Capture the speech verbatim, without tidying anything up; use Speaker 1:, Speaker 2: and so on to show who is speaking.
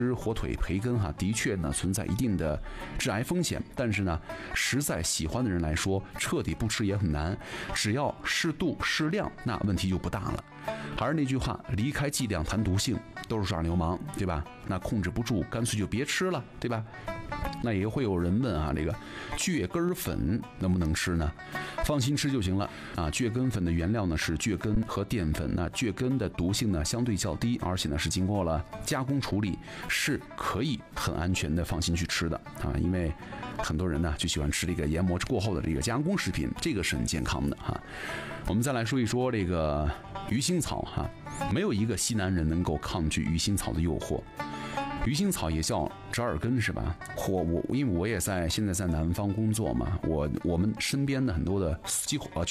Speaker 1: 火腿、培根哈，的确呢存在一定的致癌风险，但是呢，实在喜欢的人来说，彻底不吃也很难。只要适度适量，那问题就不大了。还是那句话，离开剂量谈毒性，都是耍流氓，对吧？那控制不住，干脆就别吃了，对吧？那也会有人问啊，这个蕨根粉能不能吃呢？放心吃就行了啊。蕨根粉的原料呢是蕨根和淀粉，那蕨根的毒性呢相对较低，而且呢是经过了加工处理，是可以很安全的放心去吃的啊。因为很多人呢就喜欢吃这个研磨过后的这个加工食品，这个是很健康的哈。我们再来说一说这个鱼腥草哈，没有一个西南人能够抗拒鱼腥草的诱惑。鱼腥草也叫折耳根是吧？或我因为我也在现在在南方工作嘛，我我们身边的很多的几乎呃